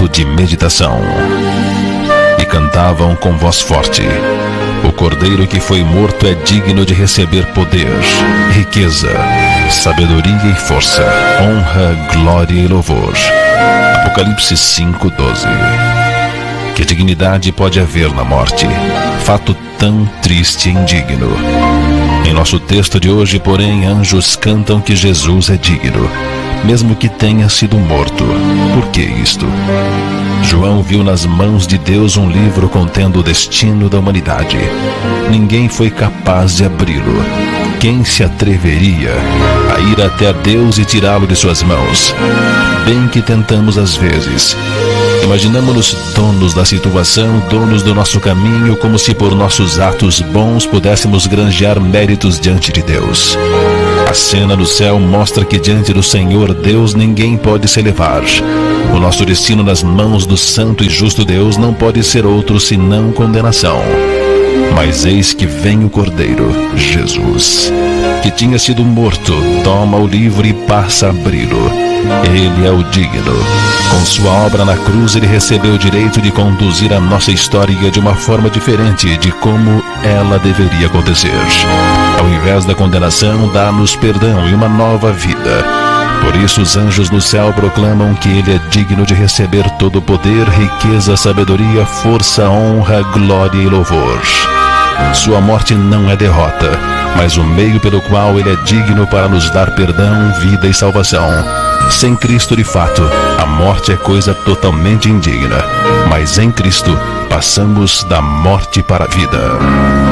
momento de meditação. E cantavam com voz forte: o Cordeiro que foi morto é digno de receber poder, riqueza, sabedoria e força, honra, glória e louvor. Apocalipse 5:12. Que dignidade pode haver na morte? Fato tão triste e indigno. Em nosso texto de hoje, porém, anjos cantam que Jesus é digno, mesmo que tenha sido morto. Por que isto? João viu nas mãos de Deus um livro contendo o destino da humanidade. Ninguém foi capaz de abri-lo. Quem se atreveria a ir até Deus e tirá-lo de suas mãos? Bem que tentamos às vezes. Imaginamos-nos donos da situação, donos do nosso caminho, como se por nossos atos bons pudéssemos granjear méritos diante de Deus. A cena do céu mostra que diante do Senhor Deus ninguém pode se elevar. O nosso destino nas mãos do santo e justo Deus não pode ser outro senão condenação. Mas eis que vem o Cordeiro, Jesus, que tinha sido morto, toma o livro e passa a abri-lo. Ele é o digno. Com sua obra na cruz, ele recebeu o direito de conduzir a nossa história de uma forma diferente de como ela deveria acontecer. Ao invés da condenação, dá-nos perdão e uma nova vida. Por isso os anjos no céu proclamam que ele é digno de receber todo o poder, riqueza, sabedoria, força, honra, glória e louvor. Sua morte não é derrota, mas o meio pelo qual ele é digno para nos dar perdão, vida e salvação. Sem Cristo, de fato, a morte é coisa totalmente indigna, mas em Cristo passamos da morte para a vida.